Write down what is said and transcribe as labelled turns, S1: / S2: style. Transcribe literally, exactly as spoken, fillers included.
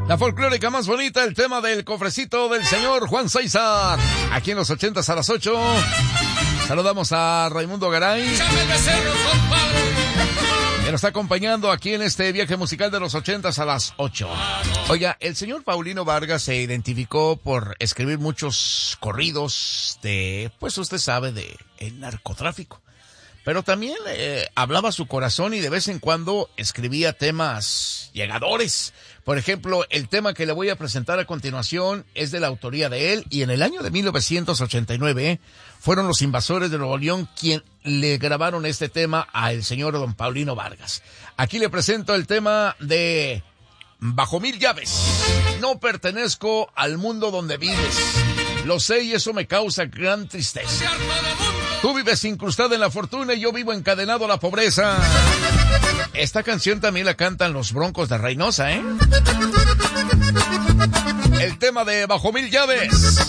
S1: La folclórica más bonita, el tema del cofrecito del señor Juan César. Aquí en los ochentas a las ocho. Saludamos a Raimundo Garay, que nos está acompañando aquí en este viaje musical de los ochentas a las ocho. Oiga, el señor Paulino Vargas se identificó por escribir muchos corridos de, pues usted sabe, de el narcotráfico. Pero también eh, hablaba su corazón y de vez en cuando escribía temas llegadores. Por ejemplo, el tema que le voy a presentar a continuación es de la autoría de él, y en el año de mil novecientos ochenta y nueve fueron los Invasores de Nuevo León quien le grabaron este tema al señor don Paulino Vargas. Aquí le presento el tema de Bajo Mil Llaves. No pertenezco al mundo donde vives, lo sé y eso me causa gran tristeza. Tú vives incrustada en la fortuna y yo vivo encadenado a la pobreza. Esta canción también la cantan los Broncos de Reynosa, ¿eh? El tema de Bajo Mil Llaves.